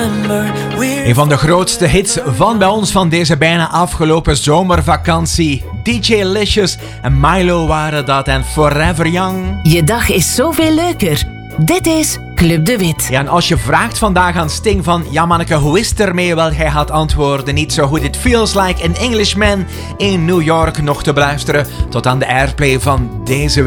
Een van de grootste hits van bij ons van deze bijna afgelopen zomervakantie. DJ Licious en Milo waren dat en Forever Young. Je dag is zoveel leuker. Dit is Club de Wit. Ja, en als je vraagt vandaag aan Sting van... Ja, manneke, hoe is het ermee? Wel, hij gaat antwoorden niet zo goed. It feels like an Englishman in New York nog te beluisteren tot aan de airplay van deze